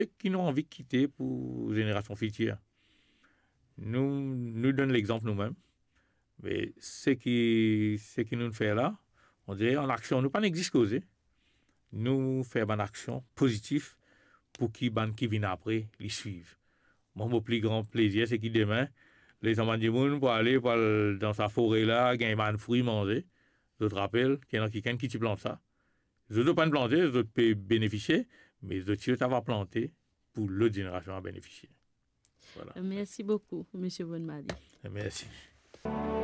et qui n'ont envie de quitter pour génération future. Nous donne l'exemple nous-mêmes. Mais ce qui nous fait là, on dirait en action, nous pas n'existe causé. Nous faisons une action positive pour qui viennent après, les suivent. Mon plus grand plaisir, c'est que demain, les enfants du monde pour aller dans sa forêt là, gagner un fruit manger. Je te rappelle qu'il y en a quelqu'un qui tu plantes ça. Je ne peux pas planter, je peux bénéficier, mais je tu vas planter pour l'autre génération à bénéficier. Voilà. Merci beaucoup, Monsieur Bonmadi. Merci.